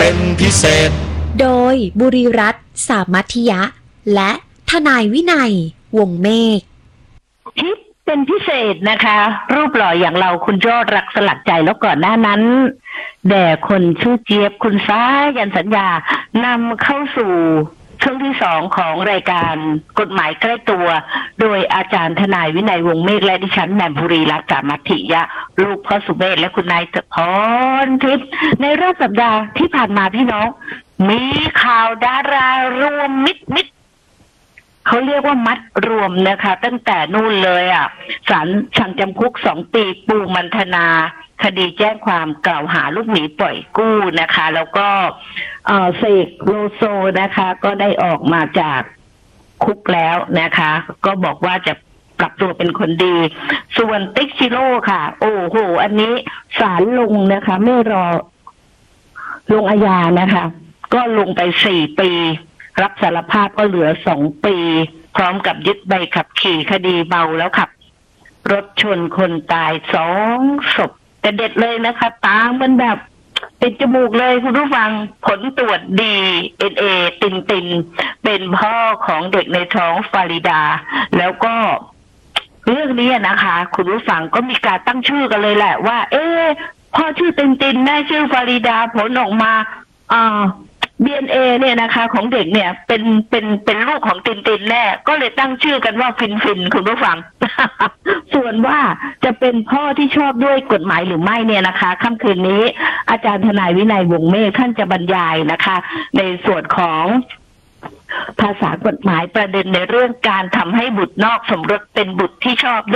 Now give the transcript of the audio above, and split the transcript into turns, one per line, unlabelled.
เป็นพิเศษ
โดยบุรีรัตน์สามัธยะและทนายวินัยวงศ์เมฆ
ฮิตเป็นพิเศษนะคะรูปหล่ออย่างเราคุณยอดรักสลักใจแล้วก่อนหน้านั้นแด่คนชื่อเจี๊ยบคุณฟ้ายันสัญญานำเข้าสู่ช่วงที่2ของรายการกฎหมายใกล้ตัวโดยอาจารย์ทนายวินัยวงศ์เมฆและดิฉันแหม่มบุรีรัตน์สามัธยะลูกพ่อสุเมธและคุณนายพรทิพย์ในรอบสัปดาห์ที่ผ่านมาพี่น้องมีข่าวดารารวมมิดเขาเรียกว่ามัดรวมนะคะตั้งแต่นู่นเลยศาลสั่งจำคุก2 ปีปูมันธนาคดีแจ้งความกล่าวหาลูกหมีปล่อยกู้นะคะแล้วก็เสกโลโซนะคะก็ได้ออกมาจากคุกแล้วนะคะก็บอกว่าจะกลับตัวเป็นคนดีส่วนติ๊กชิโร่ค่ะโอ้โหอันนี้ศาลลงนะคะไม่รอลงอาญานะคะก็ลงไป4 ปีรับสารภาพก็เหลือ2 ปีพร้อมกับยึดใบขับขี่คดีเมาแล้วขับรถชนคนตาย2 ศพแต่เด็ดเลยนะคะตามมันแบบติดจมูกเลยคุณผู้ฟังผลตรวจDNAตินเป็นพ่อของเด็กในท้องฟาริดาแล้วก็เรื่องนี้นะคะคุณผู้ฟังก็มีการตั้งชื่อกันเลยแหละว่าพ่อชื่อตินแม่ชื่อฟาริดาผลออกมาDNA เนี่ยนะคะของเด็กเนี่ยเป็นลูกของตินแน่ก็เลยตั้งชื่อกันว่าฟินคุณผู้ฟัง ส่วนว่าจะเป็นพ่อที่ชอบด้วยกฎหมายหรือไม่เนี่ยนะคะค่ำคืนนี้อาจารย์ทนายวินัยวงศ์เมฆท่านจะบรรยายนะคะในส่วนของภาษากฎหมายประเด็นในเรื่องการทำให้บุตรนอกสมรสเป็นบุตรที่ชอบ